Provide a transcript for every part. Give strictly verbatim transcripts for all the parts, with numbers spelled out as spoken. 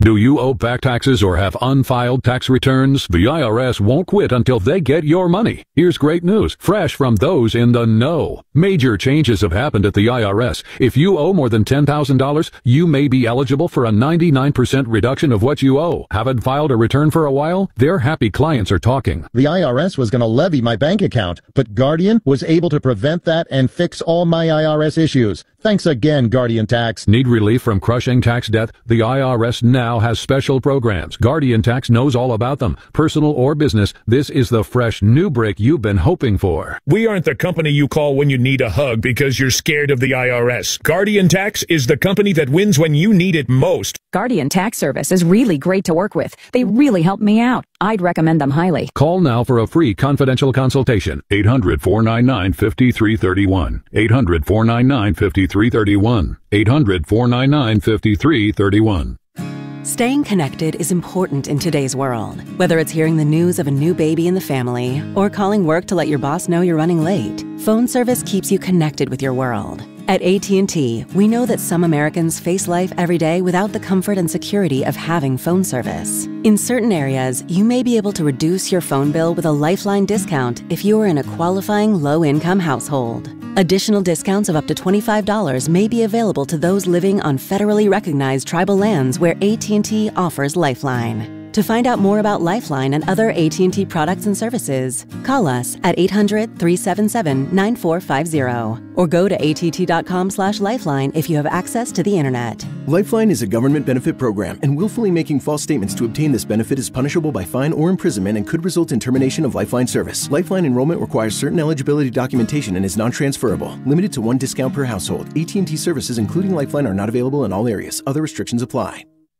Do you owe back taxes or have unfiled tax returns? The I R S won't quit until they get your money. Here's great news, fresh from those in the know. Major changes have happened at the I R S. If you owe more than ten thousand dollars, you may be eligible for a ninety-nine percent reduction of what you owe. Haven't filed a return for a while? Their happy clients are talking. The I R S was going to levy my bank account, but Guardian was able to prevent that and fix all my I R S issues. Thanks again, Guardian Tax. Need relief from crushing tax debt? The I R S now has special programs. Guardian Tax knows all about them. Personal or business, this is the fresh new break you've been hoping for. We aren't the company you call when you need a hug because you're scared of the I R S. Guardian Tax is the company that wins when you need it most. Guardian Tax Service is really great to work with. They really helped me out. I'd recommend them highly. Call now for a free confidential consultation. eight hundred, four nine nine, five three three one. eight hundred, four nine nine, five three three one. eight hundred, four nine nine, five three three one. Staying connected is important in today's world. Whether it's hearing the news of a new baby in the family or calling work to let your boss know you're running late, phone service keeps you connected with your world. At A T and T, we know that some Americans face life every day without the comfort and security of having phone service. In certain areas, you may be able to reduce your phone bill with a Lifeline discount if you are in a qualifying low-income household. Additional discounts of up to twenty-five dollars may be available to those living on federally recognized tribal lands where A T and T offers Lifeline. To find out more about Lifeline and other A T and T products and services, call us at eight hundred, three seven seven, nine four five zero or go to att.com slash lifeline if you have access to the internet. Lifeline is a government benefit program, and willfully making false statements to obtain this benefit is punishable by fine or imprisonment and could result in termination of Lifeline service. Lifeline enrollment requires certain eligibility documentation and is non-transferable. Limited to one discount per household. A T and T services, including Lifeline, are not available in all areas. Other restrictions apply.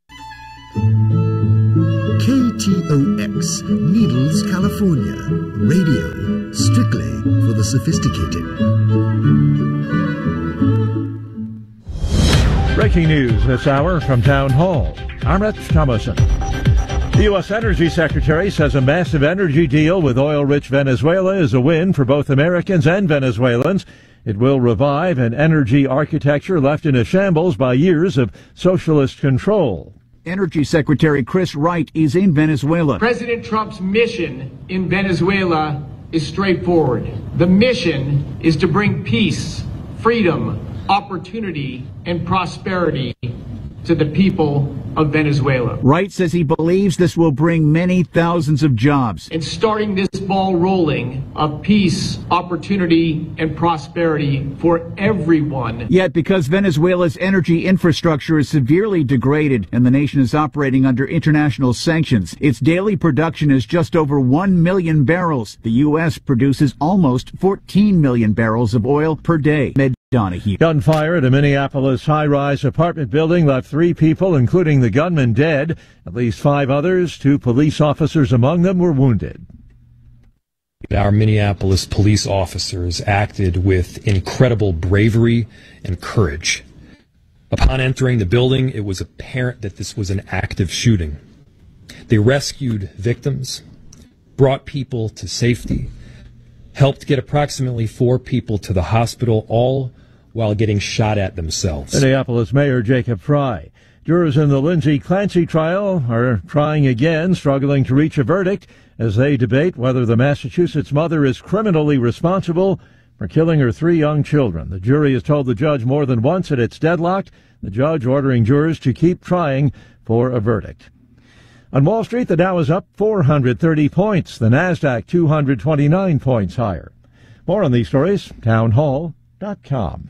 K T O X, Needles, California. Radio, strictly for the sophisticated. Breaking news this hour from Town Hall. I'm Rich Thomason. The U S Energy Secretary says a massive energy deal with oil-rich Venezuela is a win for both Americans and Venezuelans. It will revive an energy architecture left in a shambles by years of socialist control. Energy Secretary Chris Wright is in Venezuela. President Trump's mission in Venezuela is straightforward. The mission is to bring peace, freedom, opportunity, and prosperity to the people of Venezuela. Wright says he believes this will bring many thousands of jobs. And starting this ball rolling of peace, opportunity, and prosperity for everyone. Yet because Venezuela's energy infrastructure is severely degraded and the nation is operating under international sanctions, its daily production is just over one million barrels. The U S produces almost fourteen million barrels of oil per day. Med Donahue. Gunfire at a Minneapolis high-rise apartment building left three people, including the gunman, dead. At least five others, two police officers among them, were wounded. Our Minneapolis police officers acted with incredible bravery and courage. Upon entering the building, it was apparent that this was an active shooting. They rescued victims, brought people to safety, helped get approximately four people to the hospital, all while getting shot at themselves. Minneapolis Mayor Jacob Frey. Jurors in the Lindsay Clancy trial are trying again, struggling to reach a verdict as they debate whether the Massachusetts mother is criminally responsible for killing her three young children. The jury has told the judge more than once that it's deadlocked, the judge ordering jurors to keep trying for a verdict. On Wall Street, the Dow is up four hundred thirty points, the Nasdaq two hundred twenty-nine points higher. More on these stories, town hall dot com.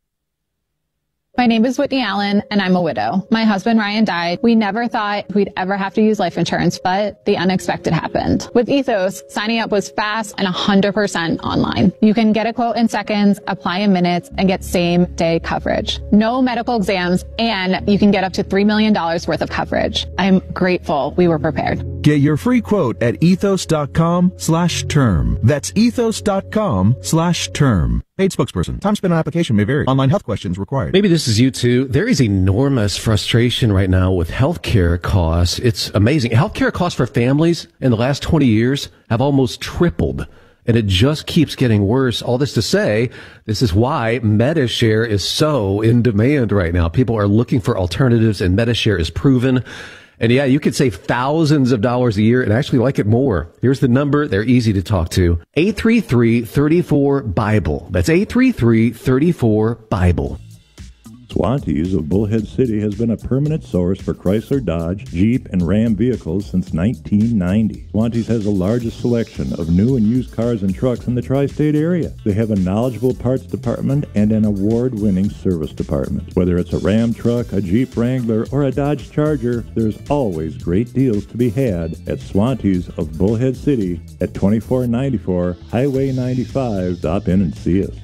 My name is Whitney Allen, and I'm a widow. My husband, Ryan, died. We never thought we'd ever have to use life insurance, but the unexpected happened. With Ethos, signing up was fast and one hundred percent online. You can get a quote in seconds, apply in minutes, and get same-day coverage. No medical exams, and you can get up to three million dollars worth of coverage. I'm grateful we were prepared. Get your free quote at ethos.com slash term. That's ethos.com slash term. Paid spokesperson. Time spent on application may vary. Online health questions required. Maybe this is you too. There is enormous frustration right now with healthcare costs. It's amazing. Healthcare costs for families in the last twenty years have almost tripled. and it just keeps getting worse. All this to say, this is why Medi-Share is so in demand right now. People are looking for alternatives, and Medi-Share is proven. And yeah, you could save thousands of dollars a year and actually like it more. Here's the number. They're easy to talk to. eight three three, three four, BIBLE. That's eight three three, three four, BIBLE. Swantees of Bullhead City has been a permanent source for Chrysler, Dodge, Jeep, and Ram vehicles since nineteen ninety. Swantees has the largest selection of new and used cars and trucks in the tri-state area. They have a knowledgeable parts department and an award-winning service department. Whether it's a Ram truck, a Jeep Wrangler, or a Dodge Charger, there's always great deals to be had at Swantees of Bullhead City at twenty-four ninety-four Highway ninety-five. Stop in and see us.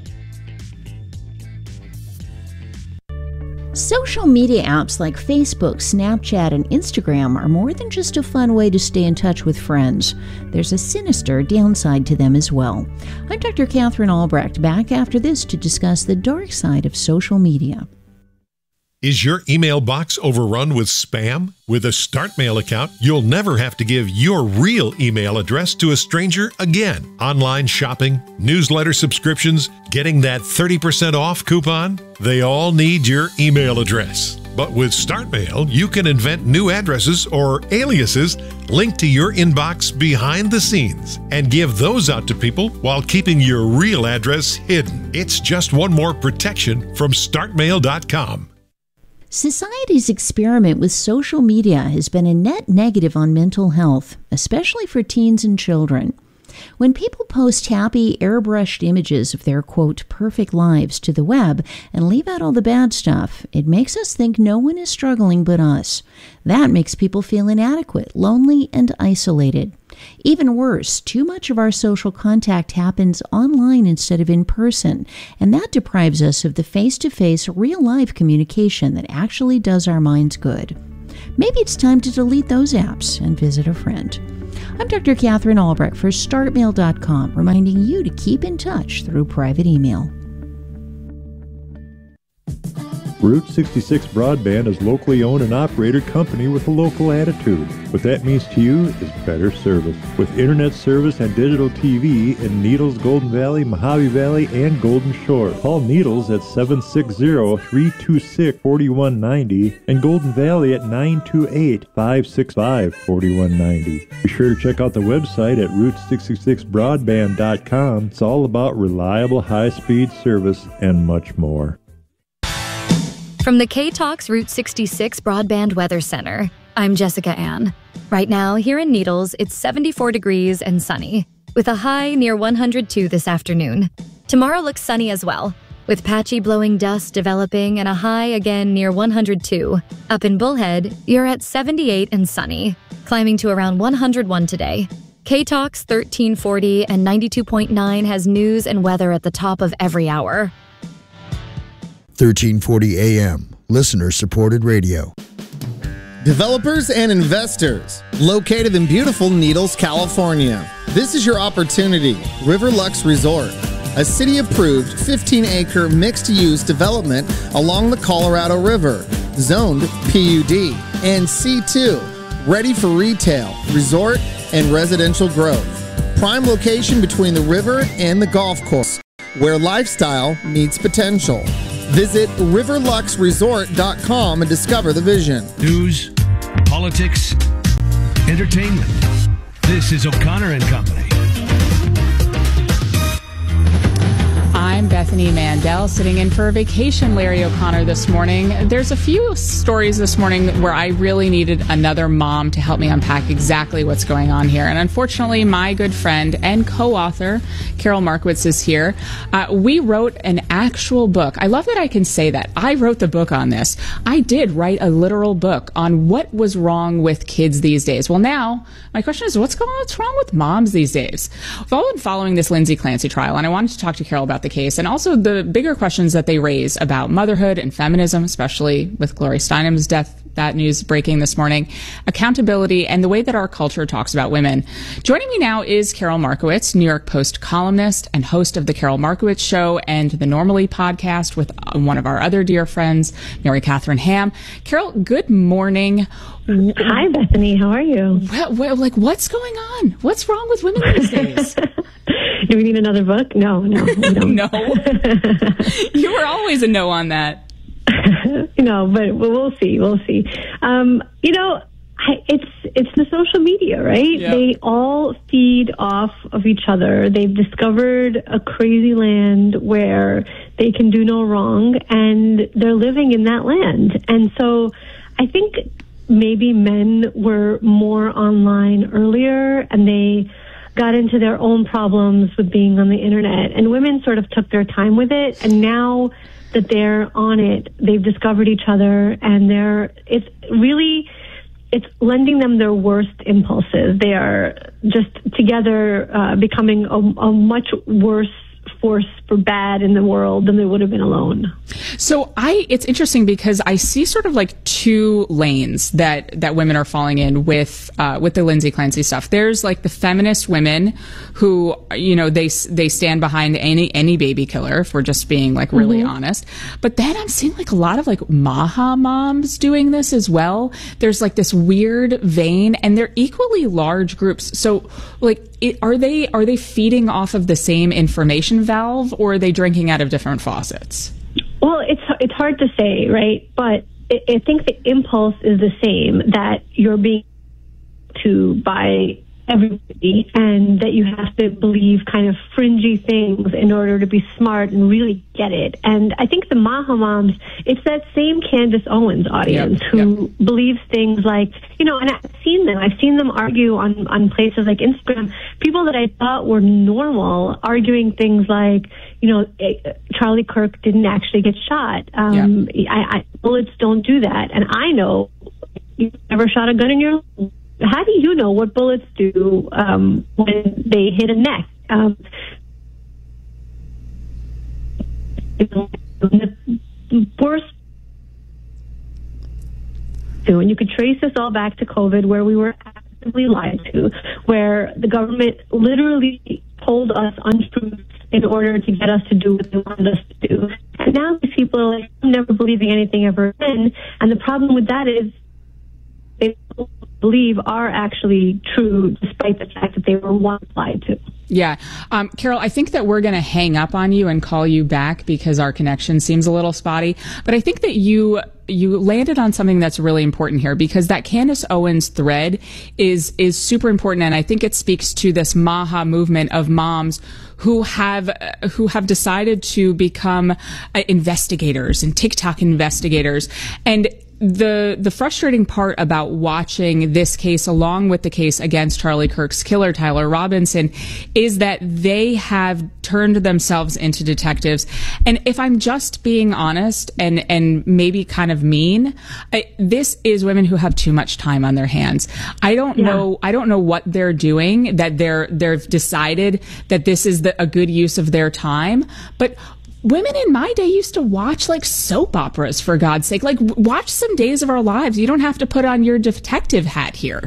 Social media apps like Facebook, Snapchat, and Instagram are more than just a fun way to stay in touch with friends. There's a sinister downside to them as well. I'm Doctor Catherine Albrecht, back after this to discuss the dark side of social media. Is your email box overrun with spam? With a StartMail account, you'll never have to give your real email address to a stranger again. Online shopping, newsletter subscriptions, getting that thirty percent off coupon, they all need your email address. But with StartMail, you can invent new addresses or aliases linked to your inbox behind the scenes and give those out to people while keeping your real address hidden. It's just one more protection from start mail dot com. Society's experiment with social media has been a net negative on mental health, especially for teens and children. When people post happy, airbrushed images of their, quote, perfect lives to the web and leave out all the bad stuff, it makes us think no one is struggling but us. That makes people feel inadequate, lonely, and isolated. Even worse, too much of our social contact happens online instead of in person, and that deprives us of the face-to-face, real-life communication that actually does our minds good. Maybe it's time to delete those apps and visit a friend. I'm Doctor Catherine Albrecht for start mail dot com, reminding you to keep in touch through private email. Route sixty-six Broadband is locally owned and operated company with a local attitude. What that means to you is better service. With internet service and digital T V in Needles, Golden Valley, Mojave Valley, and Golden Shore. Call Needles at seven six zero, three two six, four one nine zero and Golden Valley at nine two eight, five six five, four one nine zero. Be sure to check out the website at route sixty-six broadband dot com. It's all about reliable high-speed service and much more. From the K-Talks Route sixty-six Broadband Weather Center, I'm Jessica Ann. Right now, here in Needles, it's seventy-four degrees and sunny, with a high near one hundred two this afternoon. Tomorrow looks sunny as well, with patchy blowing dust developing and a high again near one hundred two. Up in Bullhead, you're at seventy-eight and sunny, climbing to around one hundred one today. K-Talks thirteen forty and ninety-two point nine has news and weather at the top of every hour. thirteen forty A M, listener-supported radio. Developers and investors, located in beautiful Needles, California. This is your opportunity. Riverlux Resort, a city-approved fifteen acre mixed-use development along the Colorado River, zoned P U D and C two, ready for retail, resort, and residential growth. Prime location between the river and the golf course, where lifestyle meets potential. Visit riverlux resort dot com and discover the vision. News, politics, entertainment. This is O'Connor and Company. I'm Bethany Mandel, sitting in for vacation Larry O'Connor this morning. There's a few stories this morning where I really needed another mom to help me unpack exactly what's going on here. And unfortunately, my good friend and co-author, Carol Markowitz, is here. Uh, we wrote an actual book. I love that I can say that. I wrote the book on this. I did write a literal book on what was wrong with kids these days. Well, now, my question is, what's going on? What's wrong with moms these days? We've all been following this Lindsay Clancy trial, and I wanted to talk to Carol about the case and also the bigger questions that they raise about motherhood and feminism, especially with Gloria Steinem's death, that news breaking this morning, accountability, and the way that our culture talks about women. Joining me now is Carol Markowitz, New York Post columnist and host of The Carol Markowitz Show and the Normally podcast with one of our other dear friends, Mary Catherine Ham. Carol, good morning. Hi, Bethany. How are you? Well, well, like, what's going on? What's wrong with women these days? Do we need another book? No, no, we don't. No. You were always a no on that. No, but we'll see. We'll see. Um, you know, I, it's it's the social media, right? Yeah. They all feed off of each other. They've discovered a crazy land where they can do no wrong, and they're living in that land. And so I think maybe men were more online earlier, and they got into their own problems with being on the internet, and women sort of took their time with it. And now that they're on it, they've discovered each other, and they're it's really it's lending them their worst impulses. They are just together uh, becoming a, a much worse force for bad in the world than they would have been alone. So I, it's interesting because I see sort of like two lanes that, that women are falling in with, uh, with the Lindsay Clancy stuff. There's like the feminist women who, you know, they, they stand behind any, any baby killer, if we're just being like really mm-hmm. honest. But then I'm seeing like a lot of like Maha moms doing this as well. There's like this weird vein, and they're equally large groups. So like, it, are they, are they feeding off of the same information valve, or are they drinking out of different faucets? Well, it's it's hard to say, right? But I, I think the impulse is the same, that you're being to by everybody, and that you have to believe kind of fringy things in order to be smart and really get it. And I think the Maha moms, it's that same Candace Owens audience yep, who yep. believes things like, you know, and I've seen them. I've seen them argue on, on places like Instagram. People that I thought were normal arguing things like, you know, Charlie Kirk didn't actually get shot. Um, yep. I, I, bullets don't do that. And I know you've never shot a gun in your life. How do you know what bullets do um, when they hit a neck? Um, the worst. And you could trace this all back to COVID, where we were actively lied to, where the government literally told us untruths in order to get us to do what they wanted us to do. And now these people are like, I'm never believing anything ever again. And the problem with that is they believe are actually true, despite the fact that they were once lied to. Yeah. Um, Carol, I think that we're going to hang up on you and call you back because our connection seems a little spotty. But I think that you you landed on something that's really important here, because that Candace Owens thread is is super important, and I think it speaks to this Maha movement of moms who have uh, who have decided to become uh, investigators and TikTok investigators. And The the frustrating part about watching this case, along with the case against Charlie Kirk's killer, Tyler Robinson, is that they have turned themselves into detectives. And if I'm just being honest and, and maybe kind of mean, I, this is women who have too much time on their hands. I don't yeah. know, I don't know what they're doing, that they're, they've decided that this is the, a good use of their time. But women in my day used to watch like soap operas, for God's sake. Like, watch some Days of Our Lives. You don't have to put on your detective hat here.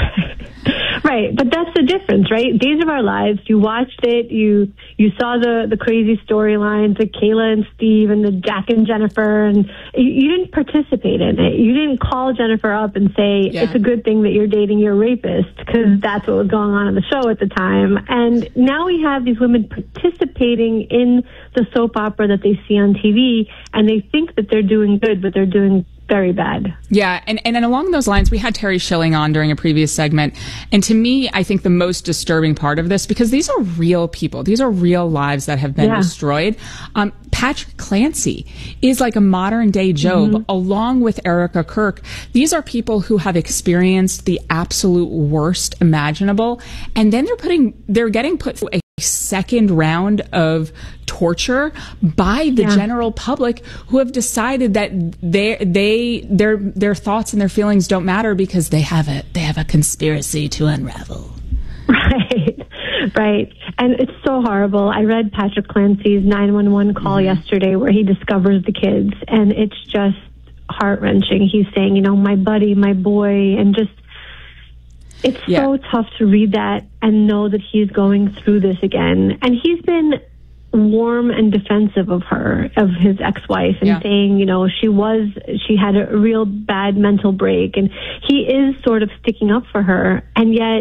Right, but that's the difference, right? Days of Our Lives, you watched it, you you saw the, the crazy storylines, the Kayla and Steve and the Jack and Jennifer, and you, you didn't participate in it. You didn't call Jennifer up and say, yeah. it's a good thing that you're dating your rapist, because that's what was going on in the show at the time. And now we have these women participating in the soap opera that they see on T V, and they think that they're doing good, but they're doing very bad. Yeah, and, and and along those lines, we had Terry Schilling on during a previous segment, and to me, I think the most disturbing part of this, because these are real people, these are real lives that have been yeah. destroyed. Um, Patrick Clancy is like a modern day Job, mm-hmm. along with Erica Kirk. These are people who have experienced the absolute worst imaginable, and then they're putting, they're getting put through a second round of torture by the yeah. general public, who have decided that they they their their thoughts and their feelings don't matter because they have a they have a conspiracy to unravel. Right, right, and it's so horrible. I read Patrick Clancy's nine one one call mm-hmm. yesterday, where he discovers the kids, and it's just heart wrenching. He's saying, you know, my buddy, my boy, and just. It's yeah. so tough to read that and know that he's going through this again. And he's been warm and defensive of her, of his ex-wife, and yeah. saying, you know, she was, she had a real bad mental break. And he is sort of sticking up for her. And yet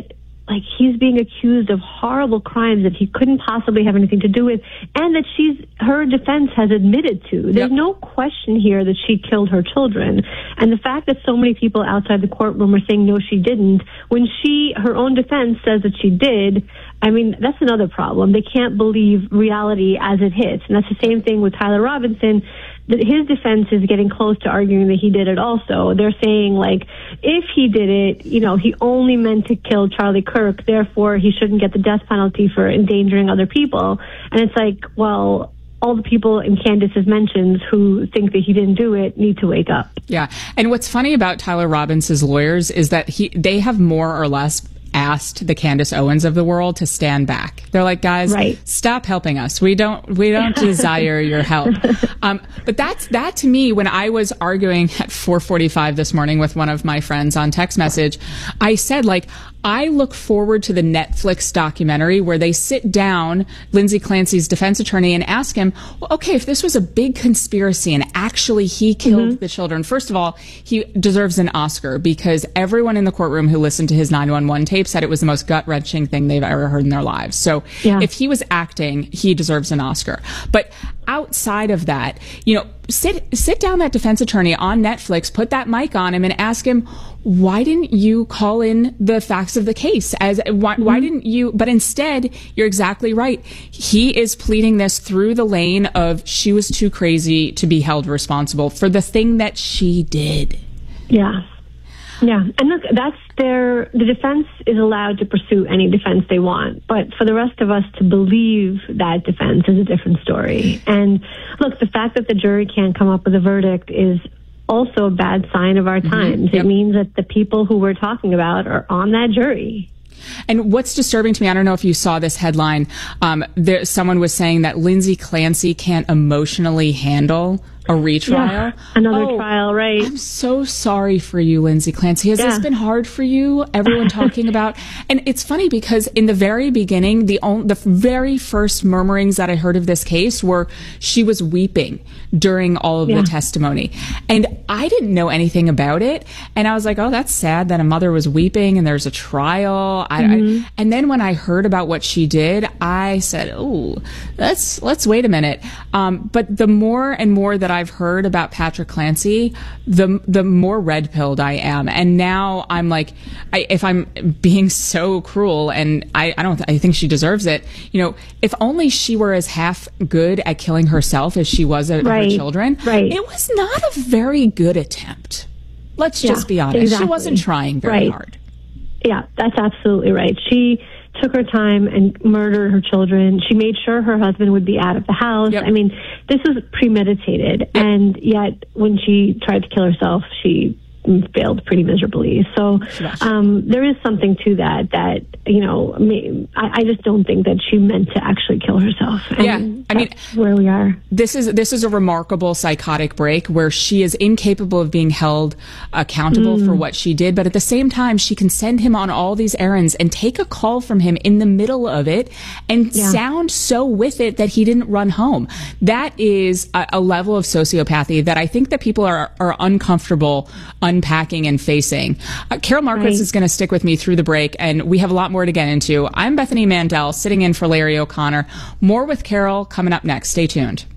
like he's being accused of horrible crimes that he couldn't possibly have anything to do with, and that she's her defense has admitted to. There's yep. no question here that she killed her children, and the fact that so many people outside the courtroom are saying no, she didn't, when she her own defense says that she did. I mean, that's another problem. They can't believe reality as it hits, and that's the same thing with Tyler Robinson. His defense is getting close to arguing that he did it also. They're saying, like, if he did it, you know, he only meant to kill Charlie Kirk, therefore he shouldn't get the death penalty for endangering other people. And it's like, well, all the people in Candace's mentions who think that he didn't do it need to wake up. Yeah. And what's funny about Tyler Robinson's lawyers is that he they have more or less asked the Candace Owens of the world to stand back. They're like, guys, right. stop helping us. We don't, we don't desire your help. Um, but that's, that to me, when I was arguing at four forty-five this morning with one of my friends on text message, I said, like, I look forward to the Netflix documentary where they sit down, Lindsay Clancy's defense attorney, and ask him, well, okay, if this was a big conspiracy and actually he killed mm-hmm. the children, first of all, he deserves an Oscar because everyone in the courtroom who listened to his nine one one tape said it was the most gut-wrenching thing they've ever heard in their lives. So yeah. if he was acting, he deserves an Oscar. But outside of that, you know, sit sit down that defense attorney on Netflix, put that mic on him and ask him, why didn't you call in the facts of the case? As why, mm-hmm. why didn't you? But instead, you're exactly right. He is pleading this through the lane of she was too crazy to be held responsible for the thing that she did. Yeah. Yeah. And look, that's their, the defense is allowed to pursue any defense they want. But for the rest of us to believe that defense is a different story. And look, the fact that the jury can't come up with a verdict is also a bad sign of our times. Mm-hmm. Yep. It means that the people who we're talking about are on that jury. And what's disturbing to me, I don't know if you saw this headline, um, there, someone was saying that Lindsay Clancy can't emotionally handle a retrial. Yeah, another oh, trial, right. I'm so sorry for you, Lindsay Clancy. Has yeah. this been hard for you? Everyone talking about, and it's funny because in the very beginning, the on, the very first murmurings that I heard of this case were she was weeping during all of yeah. the testimony. And I didn't know anything about it. And I was like, oh, that's sad that a mother was weeping and there's a trial. I, mm-hmm. I, and then when I heard about what she did, I said, oh, let's, let's wait a minute. Um, but the more and more that I've heard about Patrick Clancy, the the more red-pilled I am. And now I'm like, I, if I'm being so cruel, and I, I don't, I think she deserves it. You know, if only she were as half good at killing herself as she was at right. her children. Right. It was not a very good attempt. Let's yeah, just be honest. Exactly. She wasn't trying very right. hard. Yeah, that's absolutely right. She took her time and murdered her children. She made sure her husband would be out of the house. Yep. I mean, this was premeditated. Yep. And yet, when she tried to kill herself, she failed pretty miserably. So um, there is something to that, that, you know, I, I just don't think that she meant to actually kill herself. And yeah, I mean, where we are. This is this is a remarkable psychotic break where she is incapable of being held accountable mm. for what she did, but at the same time, she can send him on all these errands and take a call from him in the middle of it and yeah. sound so with it that he didn't run home. That is a, a level of sociopathy that I think that people are, are uncomfortable unpacking and facing. Uh, Carol Marquitz right. is going to stick with me through the break, and we have a lot more to get into. I'm Bethany Mandel, sitting in for Larry O'Connor. More with Carol coming up next. Stay tuned.